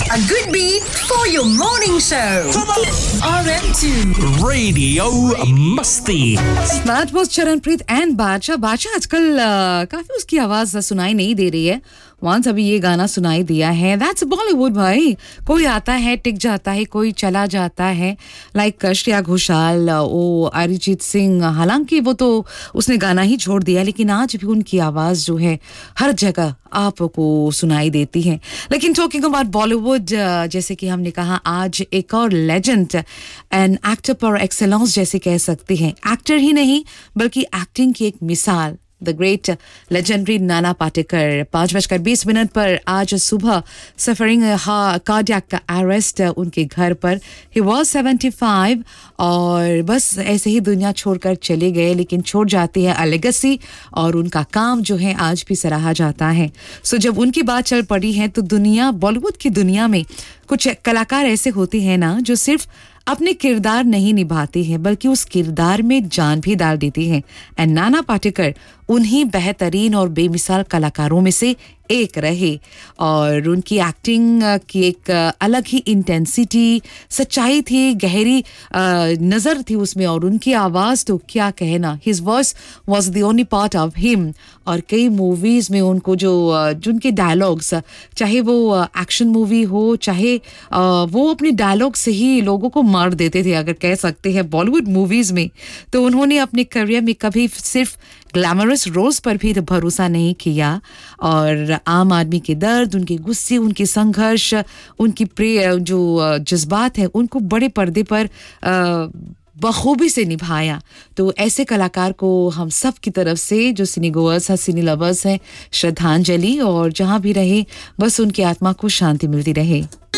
A good beat for your morning show. RM2 Radio Musty. That was Charanpreet and Bacha. Bacha आजकल काफी उसकी आवाज सुनाई नहीं दे रही है. वंस अभी ये गाना सुनाई दिया है. That's Bollywood भाई. कोई आता है टिक जाता है, कोई चला जाता है. Like श्रेया घोषाल, ओ अरिजीत सिंह. हालांकि वो तो उसने गाना ही छोड़ दिया, लेकिन आज भी उनकी आवाज जो है हर जगह आपको सुनाई देती है. लेकिन टॉकिंग अबाउट बॉलीवुड, जैसे कि हमने कहा, आज एक और लेजेंड एंड एक्टर पर एक्सेलेंस जैसे कह सकते हैं. एक्टर ही नहीं बल्कि एक्टिंग की एक मिसाल, the great legendary Nana Patekar. 5:20 पर आज सुबह सफरिंग कार्डियक अरेस्ट उनके घर पर. ही वॉज 75 और बस ऐसे ही दुनिया छोड़कर चले गए, लेकिन छोड़ जाती है अ लेगेसी और उनका काम जो है आज भी सराहा जाता है. सो जब उनकी बात चल पड़ी है तो दुनिया, बॉलीवुड की दुनिया में कुछ कलाकार ऐसे होते हैं ना जो सिर्फ अपने किरदार नहीं निभाती हैं बल्कि उस किरदार में जान भी डाल देती हैं. एंड नाना पाटेकर उन्हीं बेहतरीन और बेमिसाल कलाकारों में से एक रहे. और उनकी एक्टिंग की एक अलग ही इंटेंसिटी, सच्चाई थी, गहरी नज़र थी उसमें. और उनकी आवाज़ तो क्या कहना, his voice was the only part of him. और कई मूवीज़ में उनको जो उनके डायलॉग्स, चाहे वो एक्शन मूवी हो, चाहे वो अपने डायलॉग से ही लोगों को मार देते थे, अगर कह सकते हैं बॉलीवुड मूवीज़ में. तो उन्होंने अपने करियर में कभी सिर्फ ग्लैमरस रोल्स पर भी भरोसा नहीं किया और आम आदमी के दर्द, उनके गुस्से, उनके संघर्ष, उनकी जो जज्बात हैं, उनको बड़े पर्दे पर बखूबी से निभाया. तो ऐसे कलाकार को हम सब की तरफ से, जो सिनी गोअर्स हैं, सिनी लवर्स हैं, श्रद्धांजलि. और जहां भी रहे बस उनकी आत्मा को शांति मिलती रहे.